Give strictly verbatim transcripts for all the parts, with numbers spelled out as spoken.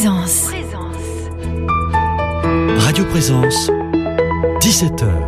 Présence. Radio Présence, dix-sept heures.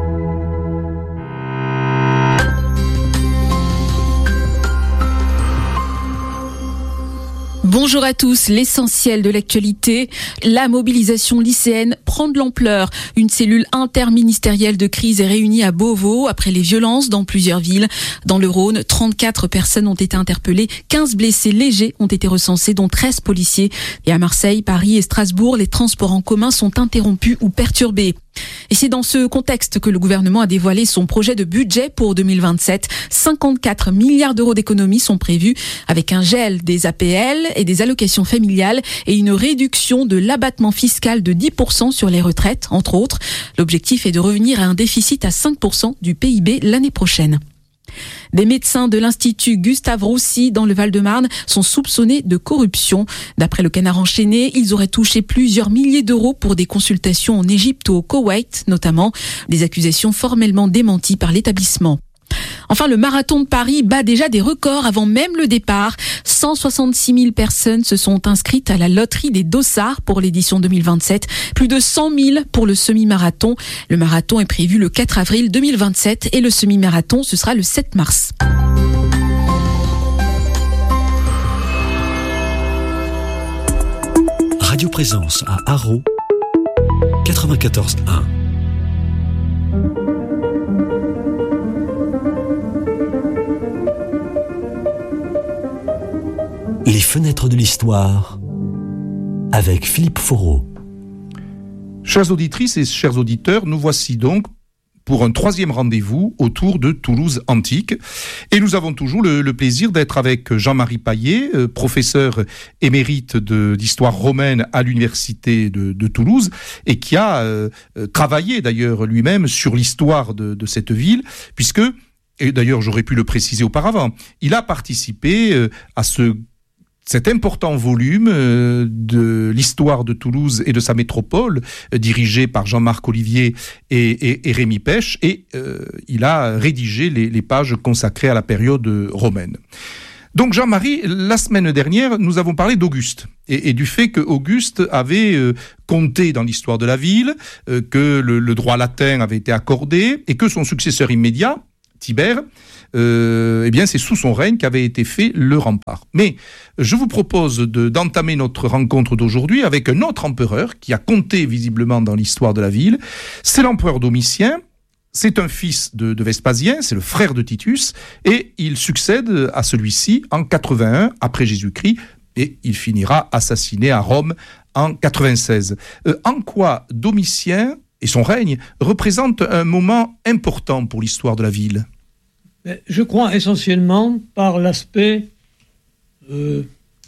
Bonjour à tous, l'essentiel de l'actualité, la mobilisation lycéenne prend de l'ampleur. Une cellule interministérielle de crise est réunie à Beauvau après les violences dans plusieurs villes. Dans le Rhône, trente-quatre personnes ont été interpellées, quinze blessés légers ont été recensés, dont treize policiers. Et à Marseille, Paris et Strasbourg, les transports en commun sont interrompus ou perturbés. Et c'est dans ce contexte que le gouvernement a dévoilé son projet de budget pour deux mille vingt-sept. cinquante-quatre milliards d'euros d'économies sont prévus avec un gel des A P L et des allocations familiales et une réduction de l'abattement fiscal de dix pour cent sur les retraites, entre autres. L'objectif est de revenir à un déficit à cinq pour cent du P I B l'année prochaine. Des médecins de l'Institut Gustave Roussy dans le Val-de-Marne sont soupçonnés de corruption. D'après le Canard enchaîné, ils auraient touché plusieurs milliers d'euros pour des consultations en Égypte ou au Koweït notamment. Des accusations formellement démenties par l'établissement. Enfin, le marathon de Paris bat déjà des records avant même le départ. cent soixante-six mille personnes se sont inscrites à la loterie des Dossards pour l'édition deux mille vingt-sept. Plus de cent mille pour le semi-marathon. Le marathon est prévu le quatre avril deux mille vingt-sept et le semi-marathon, ce sera le sept mars. Radio Présence à Haro, quatre-vingt-quatorze un. Les fenêtres de l'histoire avec Philippe Foreau. Chères auditrices et chers auditeurs, nous voici donc pour un troisième rendez-vous autour de Toulouse antique. Et nous avons toujours le, le plaisir d'être avec Jean-Marie Paillet, euh, professeur émérite de, d'histoire romaine à l'université de, de Toulouse, et qui a euh, travaillé d'ailleurs lui-même sur l'histoire de, de cette ville, puisque, et d'ailleurs j'aurais pu le préciser auparavant, il a participé euh, à ce cet important volume euh, de l'histoire de Toulouse et de sa métropole, euh, dirigé par Jean-Marc Olivier et, et, et Rémi Pêche, et euh, il a rédigé les, les pages consacrées à la période romaine. Donc Jean-Marie, la semaine dernière, nous avons parlé d'Auguste, et, et du fait qu'Auguste avait euh, compté dans l'histoire de la ville, euh, que le, le droit latin avait été accordé, et que son successeur immédiat, Tibère, Euh, eh bien, c'est sous son règne qu'avait été fait le rempart. Mais je vous propose de, d'entamer notre rencontre d'aujourd'hui avec un autre empereur qui a compté visiblement dans l'histoire de la ville. C'est l'empereur Domitien. C'est un fils de, de Vespasien, c'est le frère de Titus, et il succède à celui-ci en quatre-vingt-un après Jésus-Christ, et il finira assassiné à Rome en quatre-vingt-seize. Euh, en quoi Domitien et son règne représentent un moment important pour l'histoire de la ville ? Je crois essentiellement par l'aspect euh,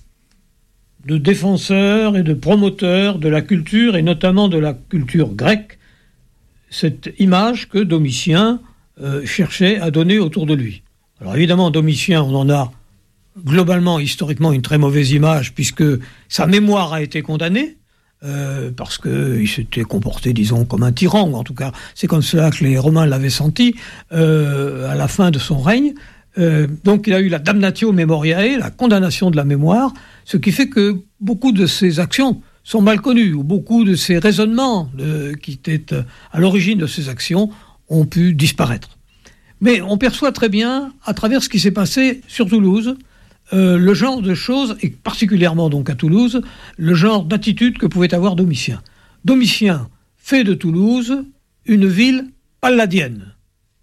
de défenseur et de promoteur de la culture, et notamment de la culture grecque, cette image que Domitien euh, cherchait à donner autour de lui. Alors évidemment, Domitien, on en a globalement, historiquement, une très mauvaise image, puisque sa mémoire a été condamnée, Euh, parce qu'il s'était comporté, disons, comme un tyran, ou en tout cas, c'est comme cela que les Romains l'avaient senti euh, à la fin de son règne. Euh, donc il a eu la damnatio memoriae, la condamnation de la mémoire, ce qui fait que beaucoup de ses actions sont mal connues, ou beaucoup de ses raisonnements euh, qui étaient à l'origine de ses actions ont pu disparaître. Mais on perçoit très bien, à travers ce qui s'est passé sur Toulouse, Euh, le genre de choses, et particulièrement donc à Toulouse, le genre d'attitude que pouvait avoir Domitien. Domitien fait de Toulouse une ville palladienne.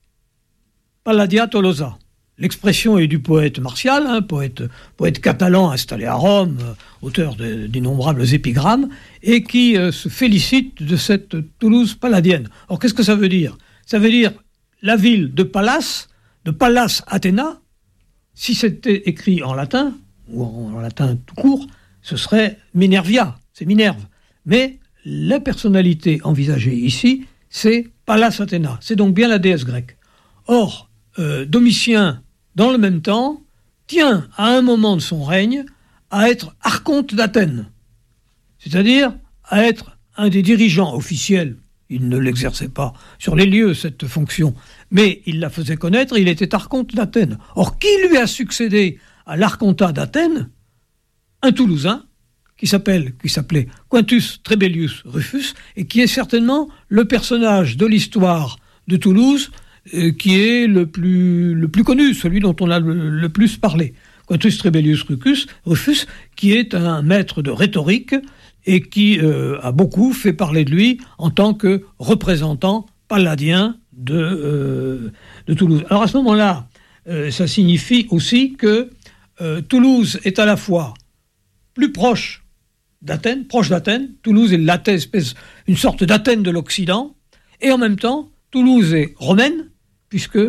Palladia Tolosa. L'expression est du poète Martial, hein, poète, poète catalan installé à Rome, euh, auteur de, d'innombrables épigrammes, et qui euh, se félicite de cette Toulouse palladienne. Or, qu'est-ce que ça veut dire ? Ça veut dire la ville de Pallas, de Pallas Athéna. Si c'était écrit en latin, ou en latin tout court, ce serait Minervia, c'est Minerve. Mais la personnalité envisagée ici, c'est Pallas Athéna, c'est donc bien la déesse grecque. Or, euh, Domitien, dans le même temps, tient à un moment de son règne à être archonte d'Athènes, c'est-à-dire à être un des dirigeants officiels. Il ne l'exerçait pas sur les lieux, cette fonction, mais il la faisait connaître, il était archonte d'Athènes. Or, qui lui a succédé à l'archontat d'Athènes ? Un Toulousain, qui s'appelle, qui s'appelait Quintus Trebellius Rufus, et qui est certainement le personnage de l'histoire de Toulouse euh, qui est le plus, le plus connu, celui dont on a le, le plus parlé. Quintus Trebellius Rufus, Rufus, qui est un maître de rhétorique et qui euh, a beaucoup fait parler de lui en tant que représentant palladien de, euh, de Toulouse. Alors à ce moment-là, euh, ça signifie aussi que euh, Toulouse est à la fois plus proche d'Athènes, proche d'Athènes. Toulouse est l'Athènes, espèce, une sorte d'Athènes de l'Occident, et en même temps, Toulouse est romaine, puisque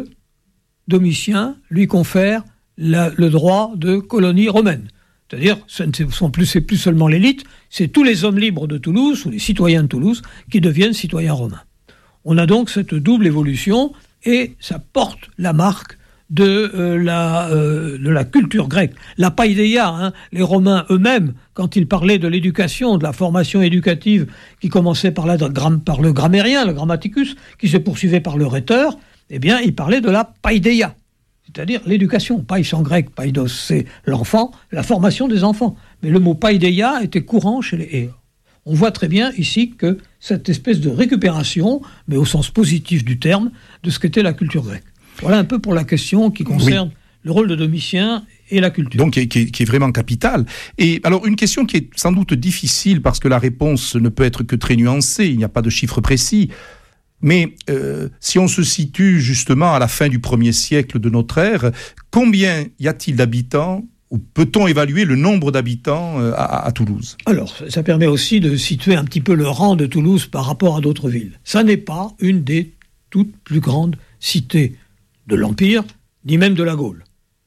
Domitien lui confère la, le droit de colonie romaine. C'est-à-dire, ce ne sont plus, c'est plus seulement l'élite, c'est tous les hommes libres de Toulouse, ou les citoyens de Toulouse, qui deviennent citoyens romains. On a donc cette double évolution, et ça porte la marque de, euh, la, euh, de la culture grecque. La paideia, hein, les Romains eux-mêmes, quand ils parlaient de l'éducation, de la formation éducative, qui commençait par, la, par le grammairien, le grammaticus, qui se poursuivait par le rhéteur, eh bien, ils parlaient de la paideia. C'est-à-dire l'éducation. Païs en grec, paidos, c'est l'enfant, la formation des enfants. Mais le mot paideia était courant chez les héros. On voit très bien ici que cette espèce de récupération, mais au sens positif du terme, de ce qu'était la culture grecque. Voilà un peu pour la question qui concerne oui. le rôle de Domitien et la culture. Donc qui est, qui est, qui est vraiment capitale. Et alors une question qui est sans doute difficile parce que la réponse ne peut être que très nuancée, il n'y a pas de chiffre précis. Mais euh, si on se situe justement à la fin du premier siècle de notre ère, combien y a-t-il d'habitants ou peut-on évaluer le nombre d'habitants euh, à, à Toulouse ? Alors, ça permet aussi de situer un petit peu le rang de Toulouse par rapport à d'autres villes. Ça n'est pas une des toutes plus grandes cités de l'Empire, ni même de la Gaule.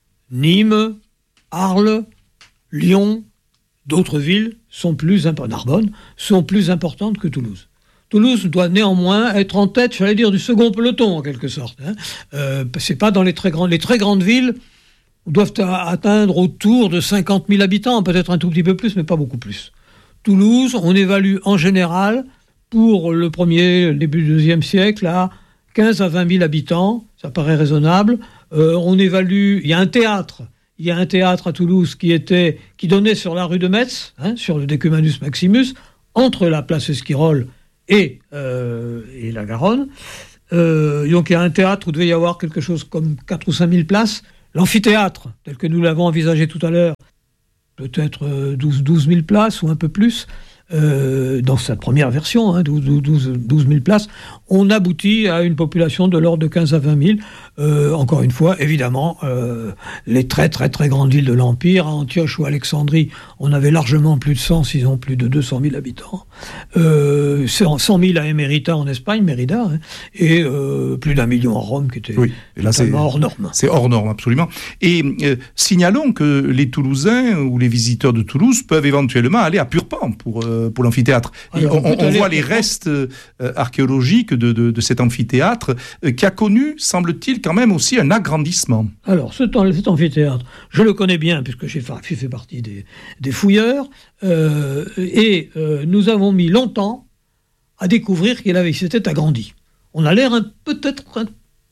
Nîmes, Arles, Lyon, d'autres villes sont plus importantes, Narbonne, sont plus importantes que Toulouse. Toulouse doit néanmoins être en tête, j'allais dire, du second peloton, en quelque sorte. Hein. Euh, c'est pas dans les très grandes... Les très grandes villes doivent atteindre autour de cinquante mille habitants, peut-être un tout petit peu plus, mais pas beaucoup plus. Toulouse, on évalue en général, pour le premier, le début du deuxième siècle, à quinze à vingt mille habitants, ça paraît raisonnable. Euh, on évalue... Il y a un théâtre, il y a un théâtre à Toulouse qui, était, qui donnait sur la rue de Metz, hein, sur le Decumanus Maximus, entre la place Esquirol et, euh, et la Garonne. Euh, donc il y a un théâtre où il devait y avoir quelque chose comme quatre ou cinq mille places. L'amphithéâtre, tel que nous l'avons envisagé tout à l'heure, peut-être douze mille places ou un peu plus, euh, dans cette première version, hein, douze mille places. On aboutit à une population de l'ordre de quinze à vingt mille. Euh, encore une fois, évidemment, euh, les très très très grandes villes de l'Empire, à Antioche ou Alexandrie, on avait largement plus de cent, sinon plus de deux cent mille habitants. Euh, cent mille à Émérita en Espagne, Mérida, hein, et euh, plus d'un million à Rome, qui était oui, là, c'est hors norme. C'est hors norme, absolument. Et euh, signalons que les Toulousains ou les visiteurs de Toulouse peuvent éventuellement aller à Purpan pour, euh, pour l'amphithéâtre. Alors, on, on, on voit les restes euh, archéologiques de, de, de cet amphithéâtre euh, qui a connu, semble-t-il, quand même aussi un agrandissement. Alors, cet, cet amphithéâtre, je le connais bien puisque j'ai fait, fait partie des, des fouilleurs, euh, et euh, nous avons mis longtemps à découvrir qu'il avait, s'était agrandi. On a l'air un, peut-être un,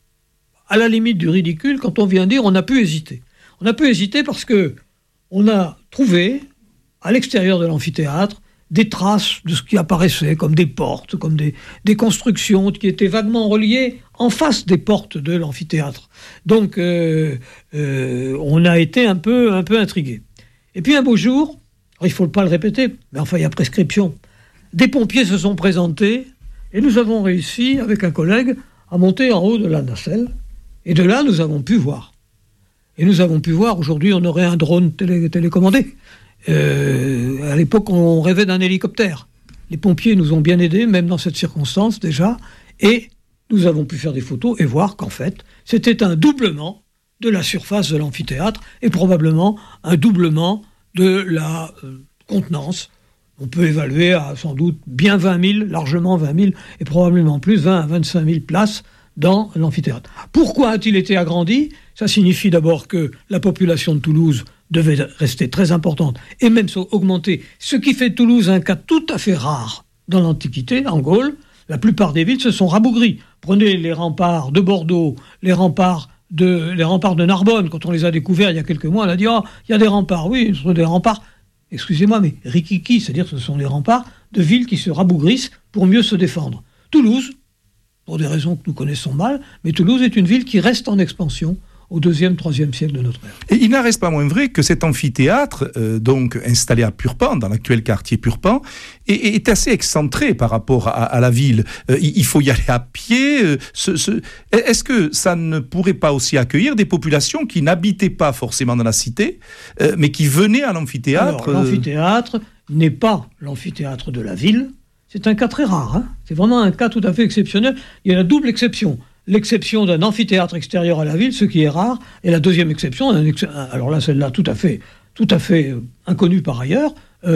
à la limite du ridicule quand on vient dire on a pu hésiter. On a pu hésiter parce que on a trouvé à l'extérieur de l'amphithéâtre des traces de ce qui apparaissait comme des portes, comme des, des constructions qui étaient vaguement reliées en face des portes de l'amphithéâtre. Donc, euh, euh, on a été un peu, un peu intrigués. Et puis un beau jour, il ne faut pas le répéter, mais enfin il y a prescription, des pompiers se sont présentés et nous avons réussi, avec un collègue, à monter en haut de la nacelle. Et de là, nous avons pu voir. Et nous avons pu voir, aujourd'hui, on aurait un drone télé- télécommandé. Euh, à l'époque, on rêvait d'un hélicoptère. Les pompiers nous ont bien aidés, même dans cette circonstance déjà, et nous avons pu faire des photos et voir qu'en fait, c'était un doublement de la surface de l'amphithéâtre et probablement un doublement de la euh, contenance. On peut évaluer à sans doute bien vingt mille, largement vingt mille, et probablement plus, vingt à vingt-cinq mille places dans l'amphithéâtre. Pourquoi a-t-il été agrandi ? Ça signifie d'abord que la population de Toulouse devait rester très importante et même augmenter, ce qui fait de Toulouse un cas tout à fait rare dans l'Antiquité, en Gaule. La plupart des villes se sont rabougries. Prenez les remparts de Bordeaux, les remparts de, les remparts de Narbonne. Quand on les a découverts il y a quelques mois, on a dit « Oh, il y a des remparts. » Oui, ce sont des remparts excusez-moi, mais rikiki, c'est-à-dire que ce sont les remparts de villes qui se rabougrissent pour mieux se défendre. Toulouse, pour des raisons que nous connaissons mal, mais Toulouse est une ville qui reste en expansion au deuxième, troisième siècle de notre ère. Et il n'en reste pas moins vrai que cet amphithéâtre, euh, donc installé à Purpan, dans l'actuel quartier Purpan, est, est assez excentré par rapport à, à la ville. Euh, il faut y aller à pied. Euh, ce, ce... Est-ce que ça ne pourrait pas aussi accueillir des populations qui n'habitaient pas forcément dans la cité, euh, mais qui venaient à l'amphithéâtre? Alors, l'amphithéâtre n'est pas l'amphithéâtre de la ville. C'est un cas très rare. Hein. C'est vraiment un cas tout à fait exceptionnel. Il y a la double exception. L'exception d'un amphithéâtre extérieur à la ville, ce qui est rare, et la deuxième exception, un ex... alors là, celle-là, tout à fait, tout à fait inconnue par ailleurs,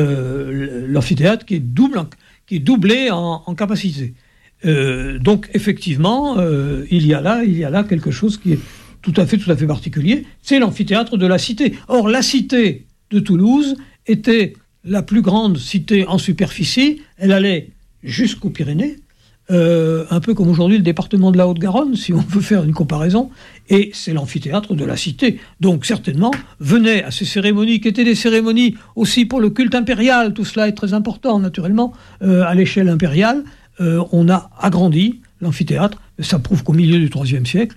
euh, l'amphithéâtre qui est, double, qui est doublé en, en capacité. Euh, donc, effectivement, euh, il y a là, il y a là quelque chose qui est tout à fait, tout à fait particulier. C'est l'amphithéâtre de la cité. Or, la cité de Toulouse était la plus grande cité en superficie. Elle allait jusqu'aux Pyrénées. Euh, un peu comme aujourd'hui le département de la Haute-Garonne, si on veut faire une comparaison, et c'est l'amphithéâtre de la cité. Donc certainement, venaient à ces cérémonies, qui étaient des cérémonies aussi pour le culte impérial, tout cela est très important naturellement, euh, à l'échelle impériale, euh, on a agrandi l'amphithéâtre, ça prouve qu'au milieu du troisième siècle,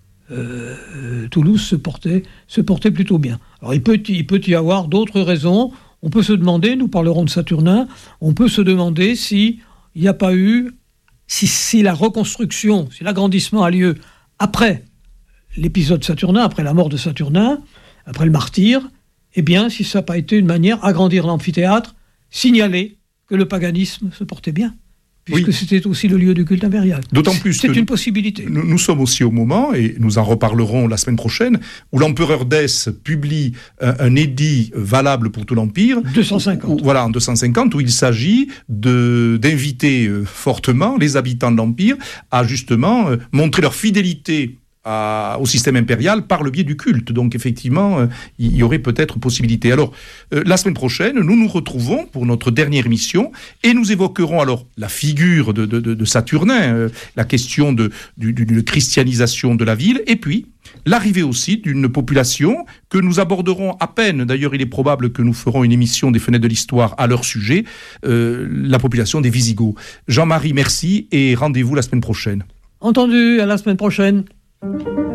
euh, Toulouse se portait, se portait plutôt bien. Alors il peut, il peut y avoir d'autres raisons, on peut se demander, nous parlerons de Saturnin, on peut se demander s'il n'y a pas eu Si, si la reconstruction, si l'agrandissement a lieu après l'épisode Saturnin, après la mort de Saturnin, après le martyre, eh bien, si ça n'a pas été une manière d'agrandir l'amphithéâtre, signaler que le paganisme se portait bien, puisque oui. C'était aussi le lieu du culte impérial. D'autant plus c'est que une possibilité. Nous, nous sommes aussi au moment, et nous en reparlerons la semaine prochaine, où l'empereur Dès publie un, un édit valable pour tout l'Empire. deux cent cinquante. Où, voilà, en deux cent cinquante, où il s'agit de, d'inviter euh, fortement les habitants de l'Empire à justement euh, montrer leur fidélité À, au système impérial par le biais du culte. Donc effectivement, euh, il y aurait peut-être possibilité. Alors, euh, la semaine prochaine, nous nous retrouvons pour notre dernière émission et nous évoquerons alors la figure de, de, de, de Saturnin, euh, la question de, du, d'une christianisation de la ville, et puis l'arrivée aussi d'une population que nous aborderons à peine. D'ailleurs, il est probable que nous ferons une émission des Fenêtres de l'Histoire à leur sujet, euh, la population des Visigoths. Jean-Marie, merci et rendez-vous la semaine prochaine. Entendu, à la semaine prochaine.